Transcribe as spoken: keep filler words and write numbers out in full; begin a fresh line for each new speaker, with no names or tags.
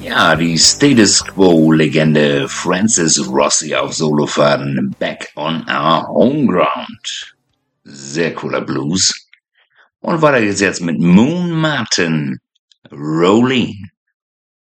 Ja, die Status Quo-Legende Francis Rossi auf Solofaden Back on Our Home Ground. Sehr cooler Blues. Und weiter geht's jetzt mit Moon Martin, Rolling.